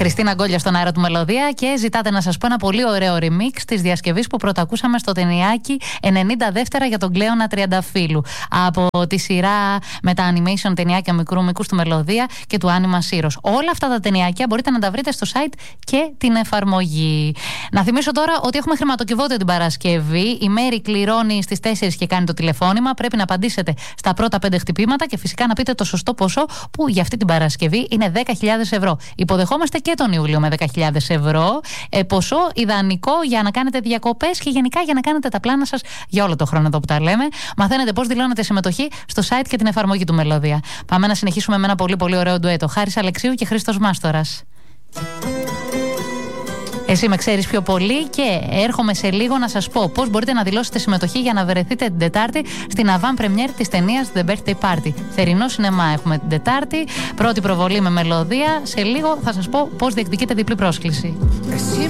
Χριστίνα Γκόλια στον αέρα του Μελωδία και ζητάτε να σας πω ένα πολύ ωραίο remix της διασκευής που πρωτακούσαμε στο ταινιάκι 92 για τον Κλέωνα Τριανταφύλου από τη σειρά με τα animation ταινιάκια μικρού μήκους του Μελωδία και του Άνιμα Σύρος. Όλα αυτά τα ταινιάκια μπορείτε να τα βρείτε στο site και την εφαρμογή. Να θυμίσω τώρα ότι έχουμε χρηματοκιβώτιο την Παρασκευή. Η Μέρη κληρώνει στις 4 και κάνει το τηλεφώνημα. Πρέπει να απαντήσετε στα πρώτα 5 χτυπήματα και φυσικά να πείτε το σωστό ποσό που για αυτή την Παρασκευή είναι 10.000 ευρώ. Υποδεχόμαστε και τον Ιούλιο με 10.000 ευρώ. Ποσό ιδανικό για να κάνετε διακοπές και γενικά για να κάνετε τα πλάνα σας για όλο το χρόνο εδώ που τα λέμε. Μαθαίνετε πώς δηλώνετε συμμετοχή στο site και την εφαρμογή του Μελωδία. Πάμε να συνεχίσουμε με ένα πολύ πολύ ωραίο ντουέτο. Χάρης Αλεξίου και Χρήστος Μάστορας. Εσύ με ξέρεις πιο πολύ και έρχομαι σε λίγο να σας πω πώς μπορείτε να δηλώσετε συμμετοχή για να βρεθείτε την Τετάρτη στην avant première της ταινίας The Birthday Party. Θερινό σινεμά έχουμε την Τετάρτη, πρώτη προβολή με Μελωδία. Σε λίγο θα σας πω πώς διεκδικείτε διπλή πρόσκληση.